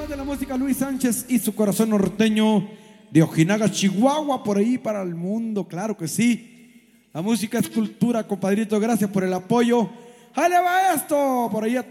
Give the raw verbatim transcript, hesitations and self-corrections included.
de la música, Luis Sánchez y su corazón norteño de Ojinaga, Chihuahua, por ahí para el mundo, claro que sí. La música es cultura, compadrito, gracias por el apoyo. ¡Ahí le va esto! Por ahí a